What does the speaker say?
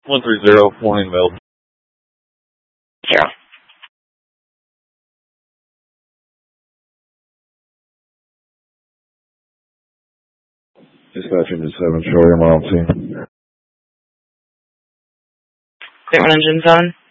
130, morning mail. 0. Dispatching to 7, Charlie, mile team. Clear engines on.